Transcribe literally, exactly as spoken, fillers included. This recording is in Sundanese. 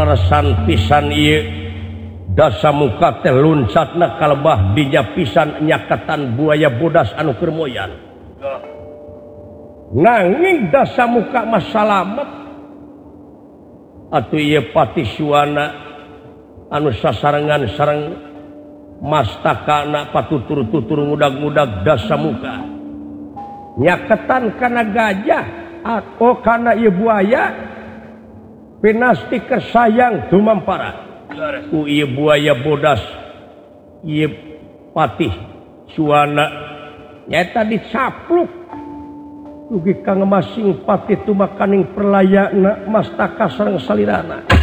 leresan pisan ieu dasa muka teh luncatna kalebah dinya pisan nyakatan buaya bodas anu keur moyan nanging dasa muka mah salamet atuh ieu pati suana anu sasarengan sareng mastakana patutur-tutur ngudag-ngudag dasa muka nyaketan kana gajah atau kana ieu buaya pinasti kesayang tumampara ku ieu buaya bodas ieu patih suana nyata dicapluk ugi kang masing patih tumakaning perlayana mastaka sareng salirana